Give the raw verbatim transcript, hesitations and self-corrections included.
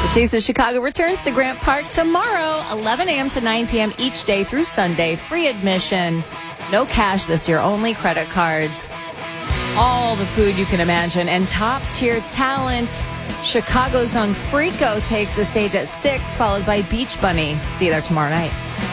Taste of Chicago returns to Grant Park tomorrow, eleven a.m. to nine p.m. each day through Sunday. Free admission. No cash this year, only credit cards. All the food you can imagine and top-tier talent. Chicago's own Freako takes the stage at six, followed by Beach Bunny. See you there tomorrow night.